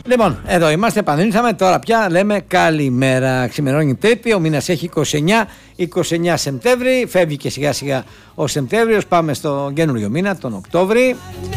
Λοιπόν, εδώ είμαστε, επανήλθαμε. Τώρα πια λέμε καλημέρα. Ξημερώνει Τρίτη, ο μήνας έχει 29 Σεπτέμβρη. Φεύγει και σιγά σιγά ο Σεπτέμβριος. Πάμε στο καινούριο μήνα, τον Οκτώβρη.